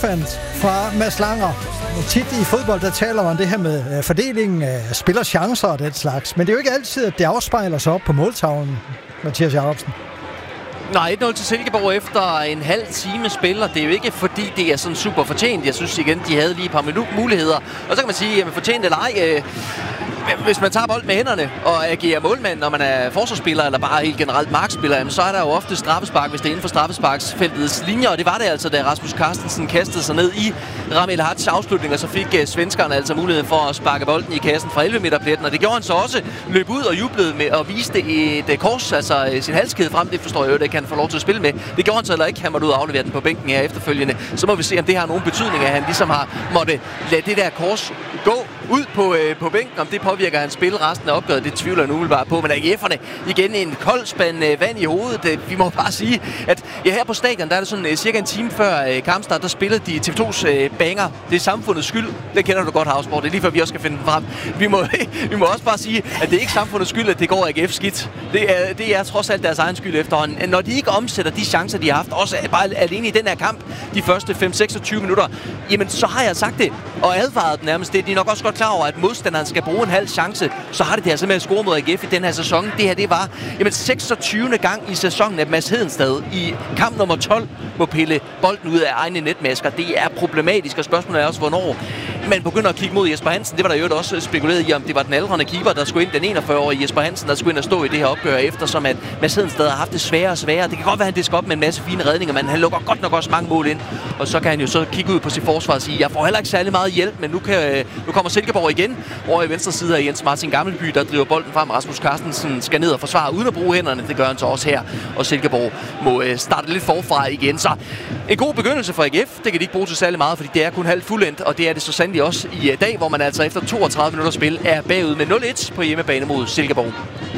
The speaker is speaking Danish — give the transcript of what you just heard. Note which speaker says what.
Speaker 1: F-fans fra Mads Langer. Tit i fodbold, der taler man det her med fordelingen af spillerchancer og den slags. Men det er jo ikke altid, at det afspejler sig op på måltavlen, Mathias Jacobsen.
Speaker 2: Nej, 1-0 til Silkeborg efter en halv time spiller. Det er jo ikke fordi, det er sådan super fortjent. Jeg synes igen, de havde lige et par muligheder. Og så kan man sige, at fortjent eller ej, hvis man tager bolden med hænderne og agerer målmand, når man er forsvarsspiller eller bare helt generelt markspiller, så er der jo ofte straffespark, hvis det er inden for straffesparksfeltets linjer. Og det var det altså, da Rasmus Carstensen kastede sig ned i Ramil Hats afslutning, og så fik svenskerne altså mulighed for at sparke bolden i kassen fra 11 meter pletten. Og det gjorde han så også, løb ud og jublede med og viste et kors, altså sin halskæde frem. Det forstår jeg jo, det kan han få lov til at spille med. Det gjorde han så heller ikke. Han måtte ud og aflevere den på bænken her efterfølgende. Så må vi se, om det har nogen betydning, at han ligesom har måtte lade det der kors gå ud på bænken. Om det påvirker hans spil resten af opgøret, det tvivler jeg nu umiddelbart på. Men AGF'erne igen en kold spand vand i hovedet. Vi må bare sige, at her på stadion, der er det sådan cirka en time før kampstart, der spillede de TV2's banger. Det er samfundets skyld. Det kender du godt, Havsborg. Det er lige før vi også skal finde den frem. Vi må også bare sige, at det er ikke samfundets skyld, at det går AGF skidt. Det er trods alt deres egen skyld efterhånden. Når de ikke omsætter de chancer, de har haft, også bare alene i den her kamp, de første 5-26 minutter, jamen så har jeg sagt det og advaret dem nærmest. Det er nok også godt klar over, at modstanderen skal bruge en halv chance, så har det altså med at score mod AGF i den her sæson. Det her, det var 26. gang i sæsonen, at Mads Hedenstad i kamp nummer 12 må pille bolden ud af egne netmasker. Det er problematisk, og spørgsmålet er også, hvornår man begynder at kigge mod Jesper Hansen. Det var der jo også spekuleret i, om det var den aldrende keeper, der skulle ind, den 41-årige Jesper Hansen, der skulle ind og stå i det her opgør, eftersom at Mads Hedenstad har haft det sværere og sværere. Det kan godt være, at han disker op med en masse fine redninger, men han lukker godt nok også mange mål ind. Og så kan han jo så kigge ud på sit forsvar og sige, jeg får heller ikke særlig meget hjælp, men nu kommer Silkeborg igen over i venstre side af Jens Martin Gammelby, der driver bolden frem. Rasmus Carstensen skal ned og forsvare uden at bruge hænderne. Det gør han så også her. Og Silkeborg må starte lidt forfra igen. Så en god begyndelse for AGF. Det kan de ikke bruge til særlig meget, fordi det er kun halvt fuldendt, og det er det så sandelig også i dag, hvor man altså efter 32 minutter spil er bagud med 0-1 på hjemmebane mod Silkeborg.